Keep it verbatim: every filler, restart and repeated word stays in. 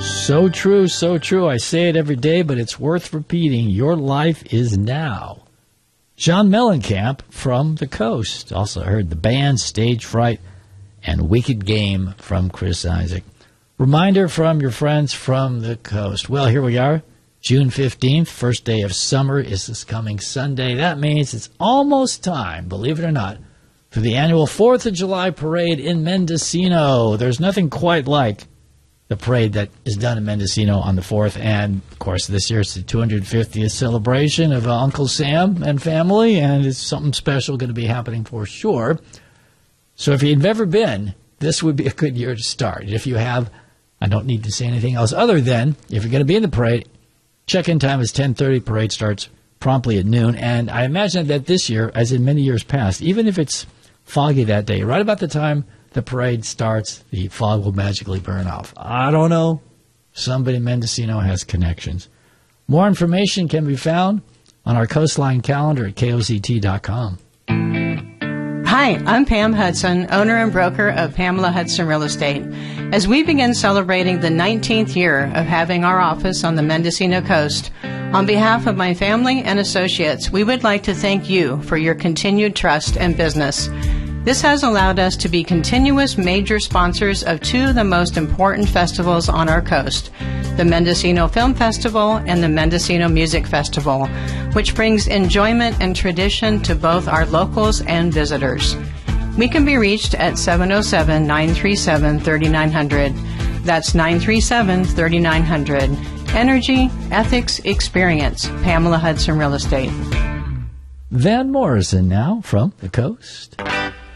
So true, so true. I say it every day, but it's worth repeating. Your life is now. John Mellencamp from the Coast. Also heard The Band, Stage Fright, and Wicked Game from Chris Isaak. Reminder from your friends from the Coast. Well, here we are, June fifteenth, first day of summer is this coming Sunday. That means it's almost time, believe it or not, for the annual fourth of July parade in Mendocino. There's nothing quite like the parade that is done in Mendocino on the fourth. And, of course, this year it's the two hundred fiftieth celebration of uh, Uncle Sam and family, and it's something special going to be happening for sure. So if you've never been, this would be a good year to start. If you have, I don't need to say anything else other than if you're going to be in the parade, check-in time is ten thirty. Parade starts promptly at noon. And I imagine that this year, as in many years past, even if it's foggy that day, right about the time the parade starts, the fog will magically burn off. I don't know. Somebody in Mendocino has connections. More information can be found on our Coastline calendar at K O Z T dot com. Hi, I'm Pam Hudson, owner and broker of Pamela Hudson Real Estate. As we begin celebrating the nineteenth year of having our office on the Mendocino coast, on behalf of my family and associates, we would like to thank you for your continued trust and business. This has allowed us to be continuous major sponsors of two of the most important festivals on our coast, the Mendocino Film Festival and the Mendocino Music Festival, which brings enjoyment and tradition to both our locals and visitors. We can be reached at seven oh seven, nine three seven, three nine zero zero. That's nine three seven, three nine zero zero. Energy, ethics, experience. Pamela Hudson Real Estate. Van Morrison now from the Coast.